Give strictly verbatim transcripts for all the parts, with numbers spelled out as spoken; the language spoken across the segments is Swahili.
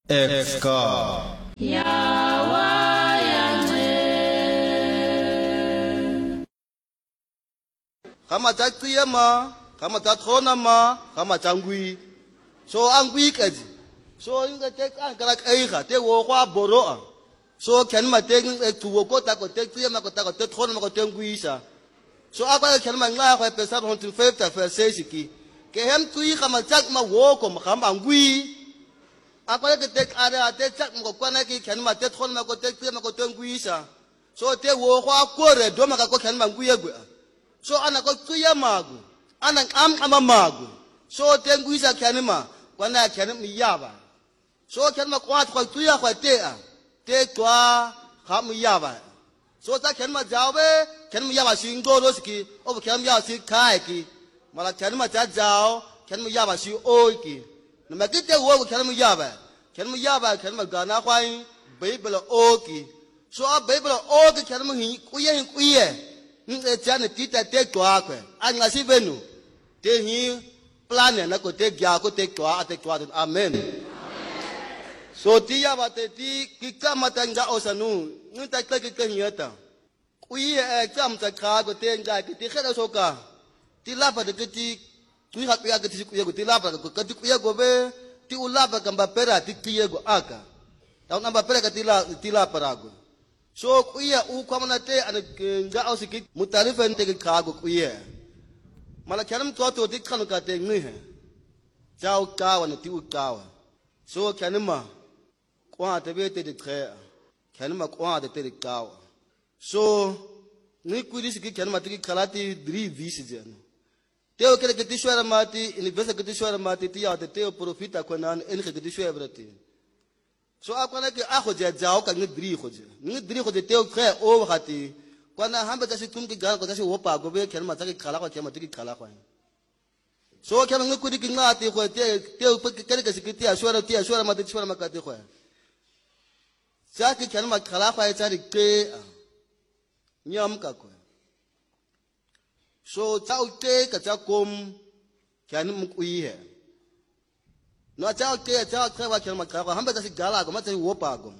Exka Kama takiya ma, kama tatrona ma, kama tangui. So angui kaji. So inga tek an kala kaiha, te wo kwa boroa. So kan ma tek tu wo ko ta ko tek tiya ma ko ta ko te trona ma ko tangui sa. So apa kan ma nga ko pesa hon tu fefta fa sesiki. Ke hem tui kama tak ma wo ko ma kama angui. Apa ke tek ada te tak ma ko kwana ki kan ma te trona ma ko tek tiya ma ko tangui sa. So te wo kwa ko re do ma ka ko kan ma angui egwe. So ana ko tuya magu ana am ama magu so tenguisa kanima kwana kanima yaba so kanima kwa ko tuya kwa te a te twa kham yaba so ta kanima jawe kanima yaba sin go ro ski o kanima yaba si kai ki mala kanima ta jao kanima yaba si o ki na ma kite wo kanima yaba kanima yaba kanima gana kwai bible o ki so a bible o ki kanima hi kuye kuye nge tiane tita te twa kwe anga sivenu te hi plan na ko te gya ko te twa ate twa amen so tiya ba te ti kikama tanga osanu nta kleke ke hiata kuye e kam ta kha ko te nga ki ti khela soka ti lapa de ti tu ha ya ke ti kuye ko ti lapa ko ti kuye go be ti ulapa kamba pera ti kuye go aka ta namba pera ka ti la ti lapa rago so kuya u kwamana te an nga ausiki mutarifa nte ke khago kuya mala kanam to to dik khanu ka te ngi he jao kawa na ti u kawa so kanima kwa te be te de khe kanima kwa te te kawa so ni kuri siki kanima ti khalati dri visi jen te o kele ke ti shwara mati in vesa ke ti shwara mati ti ya te te profita kwa nan en ke ti shwara brati so akwana ke a khoja jao ka ngidri khoja ngidri khoja teo khe o khati kwana hambe ta situm ki gal ko ta si wopa go be khen ma ta ki khala ko khen ma ti ki khala ko so khen ngi kudi ki ngati ko te teo pe ke ke sikiti ashwara ti ashwara ma ti ashwara ma ka ti ko sa ki khen ma khala ko ta ri ke nyam ka ko so ta u te ka ta kom khen mu ku yi he no chao ke chao ke wa kelma ka hamba ta si gala go ma ta wo pa go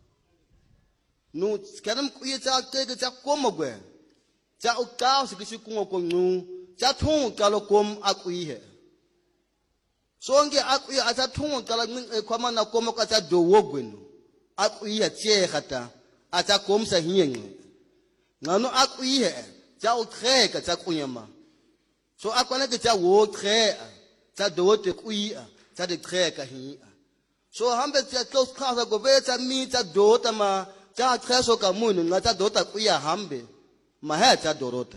no kanam ku ye chao ke ke cha ko mo gwe cha u ka si ki ku ko nu cha thung ka lo kom a ku he so nge a ku a cha thung ka la ko ma na ko mo ka cha do wo gwe no a ku ye che khata a cha kom sa hieng ngano a ku he cha u khe ka cha ku nyama so a kwana ke cha wo khe cha do te ku yi ta de treka hi so hambe ta close kha go be ta mi ta do ta ma ta khaso ka mun nga ta do ta ku ya hambe ma ha ta dorota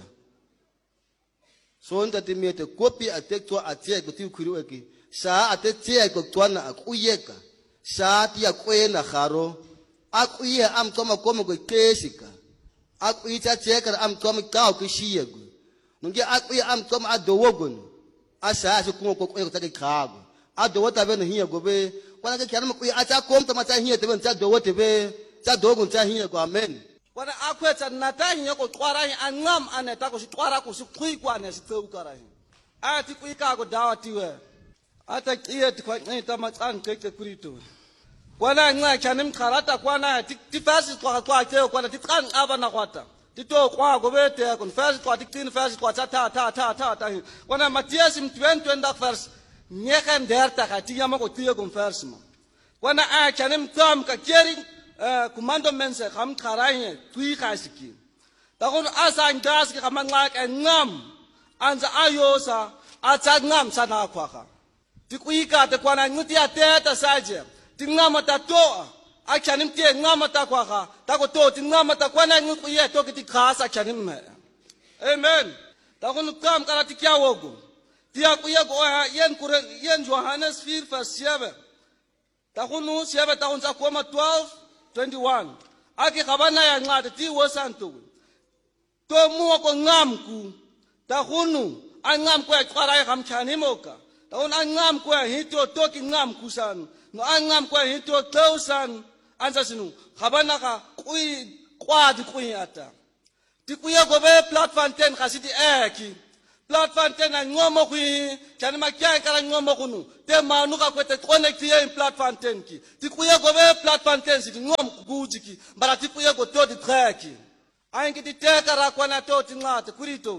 so nta ti mi te copy a te to a te ko ti khuru eki sa a te te ko twana a ku yeka sa ti ya kwena kharo a ku ye am to ma ko mo ko kesika a ku ita te ka am to ma ka ku shiyego nge a ku ye am to ma do wogun a sa su ku ko ko ta ke khago ado wata be no hiya gobe wana ke kyanama ku acha komta ma cha hiya tebe cha do wote be cha dogun cha hiya go amen wana akwetsa nata hiya ko twara hi angam aneta ko twara ko su khui kwa ne se ukara hi ati ku ka ko dawatiwe ata kiye tikwa nta ma tsan keke kurito wana nga chanim kharata kwana ti fasi kwa kwa ke kwana ti tsan aba na kwata ti to kwa gobe te ko fasi kwa ti tin fasi kwa ta ta ta ta ta wana matias im twenty vers nyeken derta ka tiya ma ko tiya ko fersma wana a chanem tam ka kering commando mense kham kharaye tui khasiki ta gon asa ndas ki kham ngak ngam anza ayosa acha ngam sana khwa ti kuika te kwana nguti ateta saje ti ngam ta to a chanem ti ngam ta khwa ta ko to ti ngam ta kwana nguye to ki ti khasa chanem amen ta gon tam kala ti kya wogo Tia kuya ko yen kure yen Johannes four verse seven. Ta khunu seven ta unsa koma twelve twenty-one. Aki khabana ya ngata ti wosantu. To mu ko ngamku. Ta khunu an ngam ko kwara ya kamchani moka. Ta un an ngam ko hito to ki ngamku san. No an ngam ko hito thousand ansa sinu. Khabana ka kui kwadi kui ata. Ti kuya go be platform ten khasiti eki. platform tena ngomo kui chani makia kara ngomo kunu te manu ka kwete connect ye in platform ten ki ti kuye go be platform ten si ngom kuji ki bara ti kuye go to di traki aingi ti te kara kwana to ti ngate kurito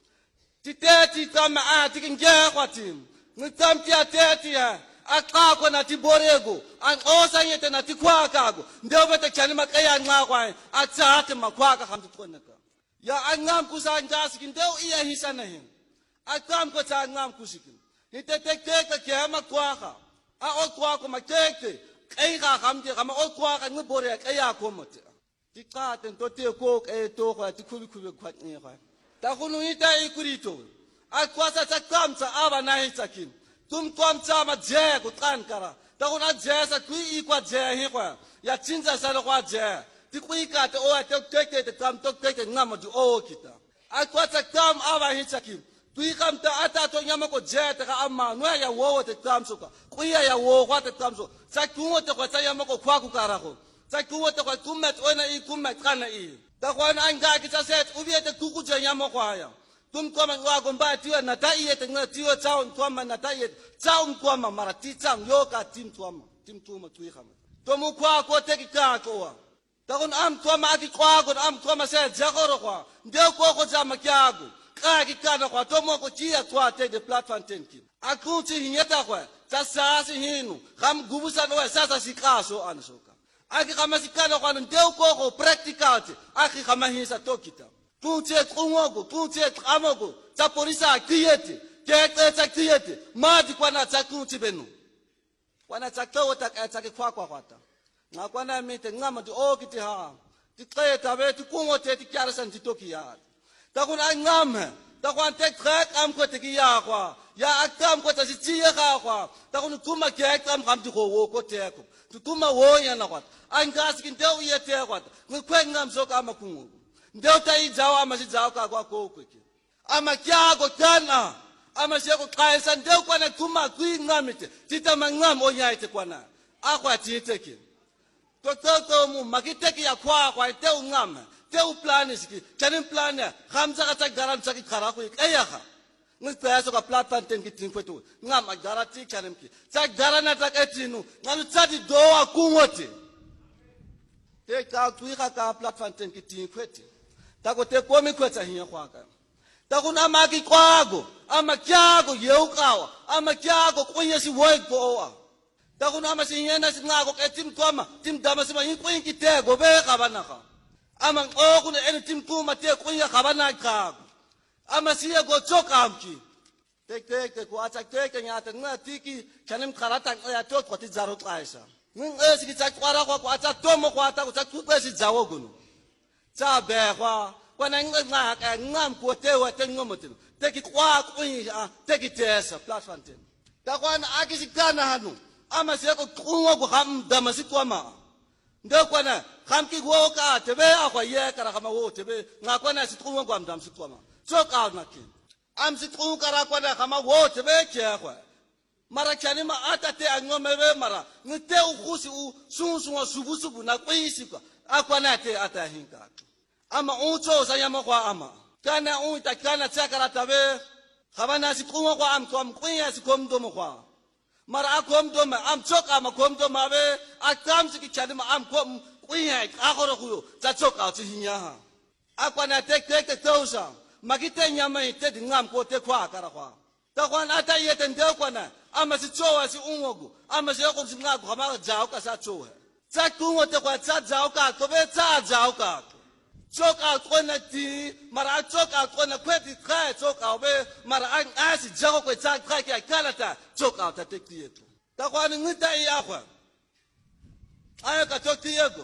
ti te ti tama a ti nge kwatim ngitam ti ateti ya aka kona ti borego an osa yete na ti kwakago ndio bete chani makaya ngakwa atsate makwaka hamti koneka ya angam kusa njasi kindeo iya hisana hin akam ko ta angam kusikin hite tek tek ke ma kwaka a o kwako ma tek tek kai ga hamti kama o kwaka ngibore kaya komote ti qaten to te ko e to ko ti kubi kubi kwatni ga ta kunu ita ikurito akwasa takamsa aba na hitakin tum kwamsa ma je ku tankara ta kuna je sa kui ikwa je hi kwa ya chinza sa lo kwa je ti kuika te o te te te kam to te ngama du o kita akwa ta kam aba hitaki tui kam ta ata to nyama ko je te ka amma no ya wo te kam suka kuia ya wo kwa te kam so sa kuo te ko ta nyama ko kwa ku kara ko sa kuo te ko kumet ona i kumet kana i ta ko na anga ki ta set u vie te ku ku je nyama kwa ya tum ko man wa gomba tiwa na ta i te nga tiwa chao ko man na ta i chao ko ma mara ti chang yo ka tim to ma tim tu ma tui kham to mu kwa ko te ki ka ko wa takun am tua ma ki kwa ko am tua ma se jagoro kwa ndio ko ko za makiago ka ki kana kwa to mo ko chia tua te de platform ten ki aku ti hinyeta kwa ta sa si hinu kam gubusa no sa sa si kaso ansoka aki kama si kana kwa ndio ko ko practical ti aki kama hisa tokita tu ti kungogo tu ti amogo ta polisa kiete ke ke ta kiete ma di kwa na ta ku ti benu wana ta ko ta ta ki kwa kwa kwata ngakwana mite ngama di okiti ha ti qeta be ti kungote ti kyarsan ti tokiya ta kuna ngama ta kwan tek trek am ko te kiya kwa ya akam ko ta si ti ga kwa ta kuna kuma ke akam kam ti ko wo ko te ko tu kuma wo ya na kwa an gas kin deu ye te kwa ku kwen ngam so ka ma kungo ndeu ta i jawa ma si jawa ka kwa ko ko ki ama kya ko kana ama se ko kaisa ndeu kwa na kuma ku ngamite ti ta mangam o nya ite kwa na akwa ti te ki to to to mu makiteki ya kwa kwa te ungama te u plan iski chanin plan ya khamza ka tak garan saki khara ku eya kha ngi peso ka platform ten ki tin kwetu ngama garati chanin ki tak garana tak etinu ngalu tsati do wa kungote te ka tu ka ka platform ten ki tin kweti ta ko te ko mi kwetsa hiya kwa ka ta kuna maki kwago ama kyago yeukawa ama kyago kunyesi woi ko ta kuna ama sinyena singako ke tim koma tim dama sima yin kuin ki te go be kabana ka ama o kuna en tim kuma te kunya kabana ka ama siya go choka mki tek tek tek ko acha tek nyata nga tiki chanim karata ya to ko ti zaro tsaisa ng esi ki tsak kwara ko acha tomo ko ata ko tsak ku esi zawo gunu tsa be kwa kwana nga ka ngam ko te wa te ngomotin te ki kwa kunya te ki tesa platform ten ta kwana akisi kana hanu ama se ko kungo ko ham dama si kwama ndo kwana ham ki go ka tebe akwa ye kara kama wo tebe nga kwana si kungo ko am dam si kwama so ka na ki am si kungo kara kwana kama wo tebe ke akwa mara chani ma ata te angome be mara ngite u khusi u sun sun subu subu na kwisi kwa akwa na te ata hinka ama ucho sa yama kwa ama kana u ta kana tsakara tabe khabana si kungo ko am ko am kwiya si kom do mo kwa mara akom do ma am choka ma kom do ma be akam si kichani ma am kom kuya akoro kuyo za choka ti hinya ha akwana tek tek tek tosa magite nyama ite ngam ko te kwa kara kwa ta kwana ata yete ndo kwana ama si chowa si ungogu ama si ko singa ko ma jao ka sa chowa za kungo te kwa za jao ka ko be za jao ka choka kwana ti mara choka kwana kweti kha choka be mara an asi jago ko za kha ki kala ta choka ta tekti yetu ta kwani ngita iya kwa aya ka tokti yego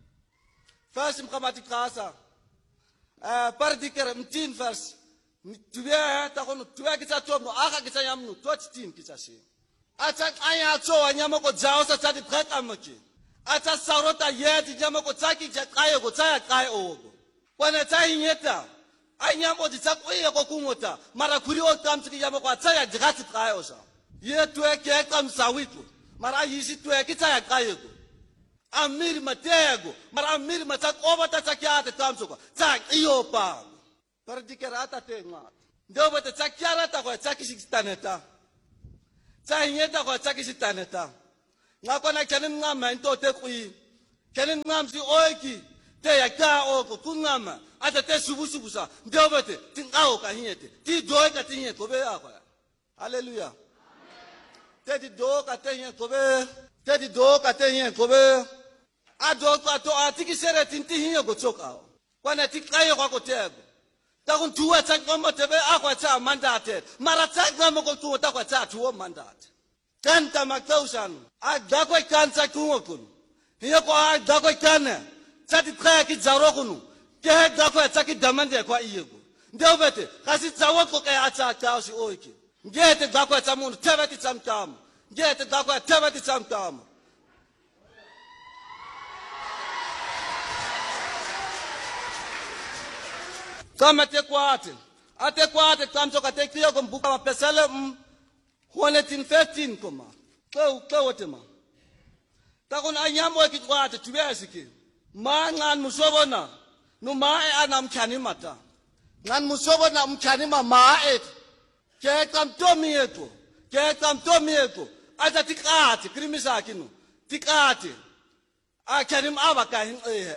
fasim kama ti kasa eh pardikere mtin fas tuya ta kono tuya kita tomo aka kita yamnu tot tin kita si ata aya cho nyama ko jao sa tati khata maki ata sarota yeti nyama ko tsaki ja kayo ko tsaya kayo ogo kwana tsayi nyeta anya mo ditsakoye ko kungota mara kuri o tamtiki nyama ko tsaya jigati kayo sa yetu eke kamsa witu mara yisi tu eke tsaya kayo amiri matego mara amiri matako bata tsakiate tamso ko tsak iyo pa pardikera ata tenga Ndio bete tsakiara ta kwa tsaki sitaneta. Tsahingeta kwa tsaki sitaneta. Ngakona kyanin ngama into te kui. Kyanin ngamsi oiki. Te ya ka oko kungama. Ata te subu subu sa. Ndio bete tingao ka hinyete. Ti doe ka tinye kobe ya kwa. Hallelujah. Te di do ka tinye kobe. Te di do ka tinye kobe. Ado ka to atiki sere tinti hinye go choka. Kwana tikaye kwa kotego. Takun tuwa tsak ngoma tebe akwa tsa mandate. Mara tsak ngoma ko tuwa takwa tsa tuwa mandate. Kanta maktausan. Agda kwa kansa kungo kun. Hiyo kwa agda kwa kane. Tsati kaya ki zaro kunu. Kehe agda kwa tsaki damande kwa iyego. Ndio bete. Kasi zawo ko kaya atsa kausi oiki. Ngete agda kwa tsa mundu. Tebe ti tsam tamu. Ngete agda kwa tebe ti tsam tamu. Kama te kwate. Ate kwate kamto kate kiyo kumbuka mapesele m. one fifteen koma. Kau kau tema. Takun anyamo ki kwate tuwesiki. Ma ngan musobona. No ma e ana mchani mata. Ngan musobona mchani ma ma et. Ke kamto mieko. Ke kamto mieko. Ata tikate krimisa kinu. Tikate. A kanim abaka hin eh.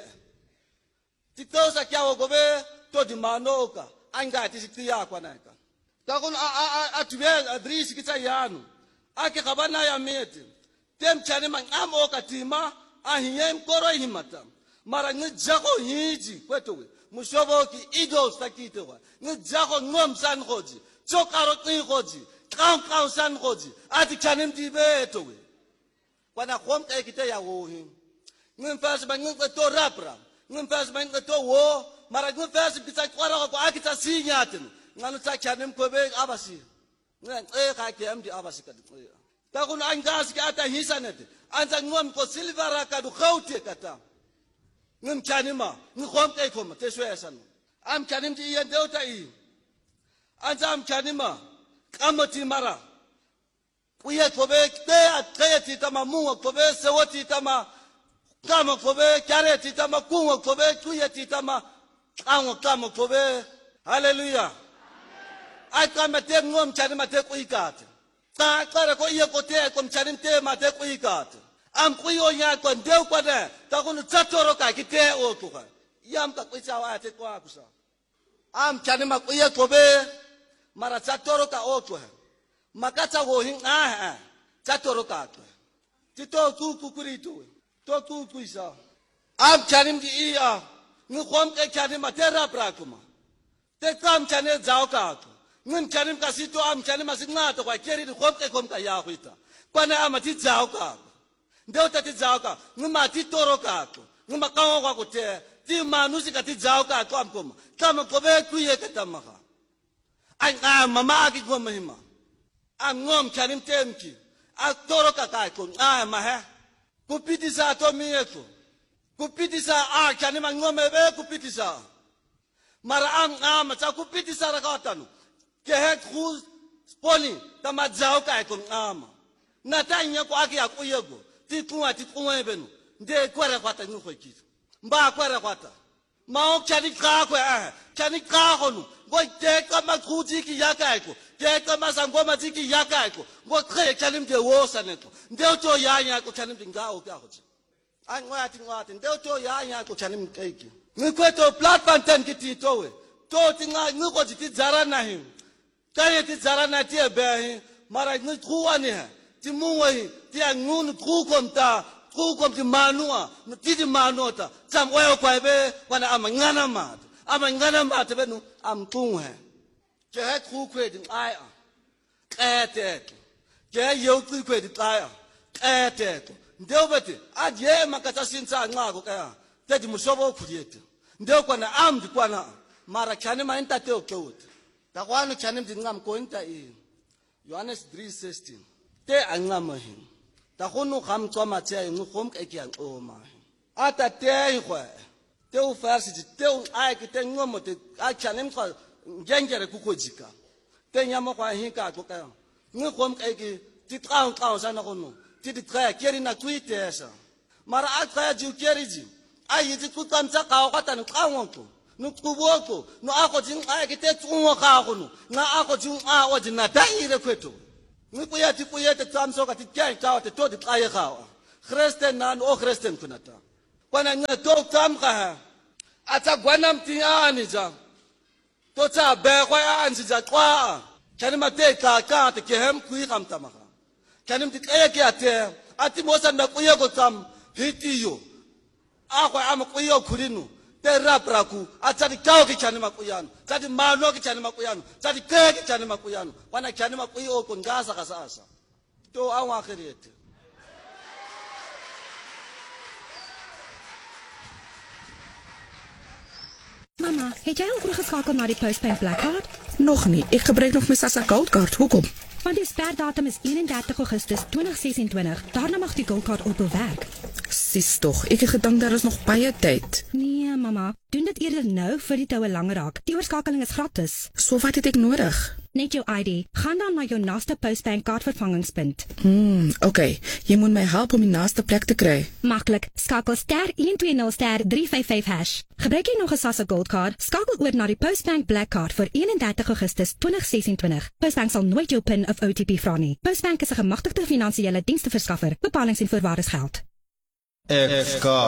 Titosa kyawo gobe to di manoka anga tisikia kwa naika takun a a atwe adrisi kitsa yanu ake kabana ya mete tem chane mangamo katima ahiye mkoro himata mara ngijako hiji kwetowe mushobo ki ido stakitewa ngijako ngomsan khoji chokaro ki khoji kaun kaun san khoji ati chane mdibe towe kwana khom ka kite ya wo hi ngimfas ba ngito rapra ngimfas ba ngito wo mara ngifesi bitsa kwara ko akita sinyatin nganu tsakhane mkobe abasi ngan e ka ke amdi abasi ka e ta kun angas ka ata hisanete anza ngom ko silvera ka du khawte kata ngim chanima ngom kai khoma te shwesan am chanim ti yen deuta i anza am chanima kamoti mara kuye kobe te atreti tama mungo kobe sewoti tama kama kobe kareti tama kungo kobe kuye ti tama Kamo kamo kobe. Hallelujah. Ai kama te ngom chani mate kuikate. Ta kare ko iye ko te kom chani te mate kuikate. Am kuyo nya ko ndeu kwa de. Ta kunu tsatoro ka kite o ko ka. Yam ka kuisa wa te kwa kusa. Am chani ma kuye kobe. Mara tsatoro ka o ko. Makata wo hin ah. Tsatoro ka ko. Tito tu kukuritu. To tu kuisa. Am chani di iya. Ngom ke chani matera prakuma te kam chane zao ka ngin chani ka sito am chani masinga to kwa keri ngom ke kom ka ya huita kwana amati zao ka ndio tati zao ka ngima ti toro ka ngima kawo kwa kute ti manusi ka ti zao ka ko amkoma kama ko be kuye ka tamaka ai a mama ki ngom hima am ngom chani temki a toro ka ka ko a ma he kupitisa to mieko kupitisa a chani mangome be kupitisa mara am am cha kupitisa rakatanu ke het khuz sponi tamadzao ka ko am natanya ko aki akuyego ti kuwa ti kuwa benu nde kwara kwata ngukho kitu mba kwara kwata mao chani ka ko a chani ka honu go te kama khuji ki yaka ko te kama sangoma tiki yaka ko go khe chani mde wo saneto nde to yanya ko chani ngao ka ho angwati ngwati ndio to yanya ko chani mkeki ngikweto platform ten kiti towe to tinga ngiko ti zara na him kaye ti zara na ti be mara ngikuani ha ti muwe ti angun ku komta ku kom ti manua no ti ti manota sam oyo kwa be wana amangana mat amangana mat be no am tunghe ke het ku kwedi ai a kete ke yo ku kwedi ai a kete ndio bete aje makata sinza ngako kaya tedi mushobo khuliyete ndio kwana amdi kwana mara chane ma entate okewut takwano chane mdi ngam ko enta e Johannes three sixteen te angama hin takhono kham tsoma tse ngkhom ke ke angoma ata te khwa te u farsi te u ai ke te ngomo te a chane mkha ngengere kukojika te nyamo kwa hinka ko kaya ngkhom ke ke ti tkaung tkaung sana kono tidi kaya keri na kuitesa mara akaya ju keriji ayi ti kutamsa ka kwata ni kawonko no quboko no ako jing a ke te tsungo ga go no nga ako jing a o dina ta ire kwetu ni puya ti puya te tsamso ka ti kyai tawa te to di tlaye gawa Christen nan o Christen kunata kwana nga to tsam ga ata gwanam ti ani ja to tsa be kwa anzi ja kwa kani mate ka ka te ke hem kui kam tamaga kani mti kaya ke ate ati mosa na kuye ko tsam hitiyo ako am kuyo khulinu te rapraku atati kawo ke kani makuyano tati mano ke kani makuyano tati ke ke kani makuyano kwana kani makuyo ko ngasa kasasa to awa khirete Mama, het jy al oorgeskakel na die Postbank Blackcard? Nog nie, ek gebruik nog my Sasa Goldcard, hoekom? Want die sperdatum is eenendertig Augustus tweeduisend sesentwintig. Daarna mag die Goldcard ophou werk. Sis tog, ek het gedink daar is nog baie tyd. Nee, mama, doen dit eerder nou vir die toue langer raak. Die oorskakeling is gratis. So wat het ek nodig? Net jou I D. Gaan dan na jou naaste Postbank kaartvervangingspunt. Hmm, oké. Okay. Jy moet my help om die naaste plek te kry. Maklik. Skakel ster een twee nul ster drie vyf vyf hash. Gebruik jy nog 'n Sasa Goldcard? Skakel oor na die Postbank Blackcard vir eenendertig Augustus tweeduisend sesentwintig. Postbank sal nooit jou PIN of O T P vra nie. Postbank is 'n gemagtigde finansiële diensverskaffer. Bepalings en voorwaardes geld. F K